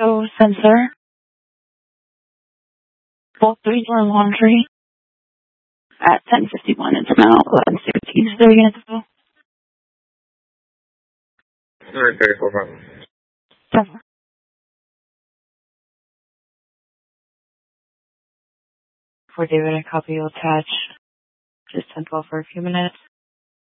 So, sensor. Both 3-door laundry at 10:51. It's now 11:16. Is there units go? Alright, 34. For David, a copy will attach. Just 10-12 for a few minutes.